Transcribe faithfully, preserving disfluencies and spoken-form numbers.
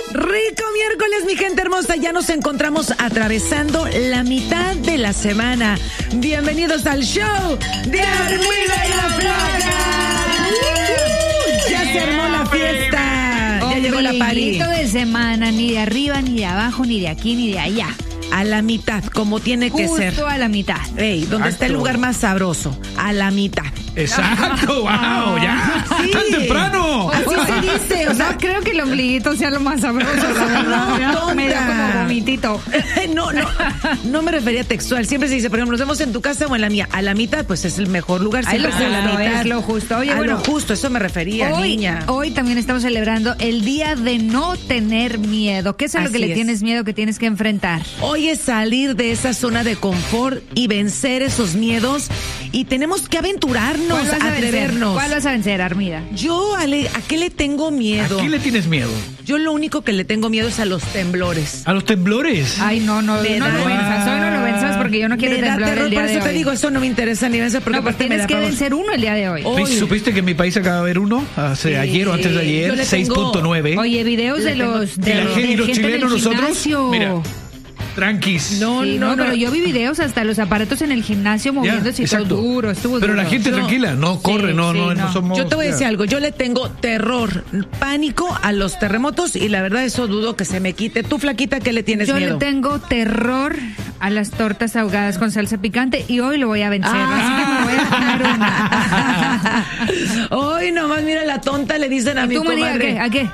Rico miércoles, mi gente hermosa. Ya nos encontramos atravesando la mitad de la semana. Bienvenidos al show de Armida y la Flaca. Ya se armó la fiesta. Ya llegó la party. de semana, ni de arriba, ni de abajo, ni de aquí, ni de allá. A la mitad, como tiene que Justo ser. Justo a la mitad. Ey, ¿dónde está el lugar más sabroso? A la mitad. Exacto, wow, ya. Sí. ¡Tan temprano! Así se dice, o sea, No creo que el ombliguito sea lo más sabroso, la verdad. No, Medio tonta. como vomitito. No, no, no me refería textual. Siempre se dice, por ejemplo, nos vemos en tu casa o en la mía. A la mitad, pues es el mejor lugar. Ahí Siempre lo es a la justo, mitad. es lo justo. Oye, a bueno, lo justo, eso me refería, Hoy, niña. hoy también estamos celebrando el día de no tener miedo. ¿Qué es a lo Así que le es. tienes miedo que tienes que enfrentar? Hoy es salir de esa zona de confort y vencer esos miedos. Y tenemos que aventurarnos, ¿Cuál vas a vencer? atrevernos. ¿Cuál vas a vencer, Armida? Yo, Ale, ¿a qué le tengo miedo? ¿A qué le tienes miedo? Yo lo único que le tengo miedo es a los temblores. ¿A los temblores? Ay, no, no, Me no da- lo venzas. Hoy no lo venzas porque yo no quiero me da temblar terror, el día por de eso te hoy. digo, eso no me interesa ni vencer porque No, pues aparte me tienes da que pavor. vencer uno el día de hoy. Hoy. ¿Supiste que en mi país acaba de haber uno? Hace Sí. ayer o antes de Yo ayer, le seis punto nueve. Oye, videos Le de tengo- los Y de, la de gente y los gente chilenos, del nosotros, gimnasio. mira, tranquis. No, Sí, no, no, no. pero yo vi videos hasta los aparatos en el gimnasio Ya, moviéndose y todo exacto. duro, estuvo Pero duro. la gente Yo- tranquila, no corre, Sí, no, sí, no, no no. somos... Yo te voy a ya. decir algo, yo le tengo terror, pánico a los terremotos y la verdad eso dudo que se me quite. Tú, flaquita, ¿qué le tienes Yo miedo? le tengo terror a las tortas ahogadas con salsa picante y hoy lo voy a vencer, Ah. así que me voy a comer una. Hoy nomás, mira la tonta, le dicen a ¿Y mi tú, María, comadre. qué? ¿A qué?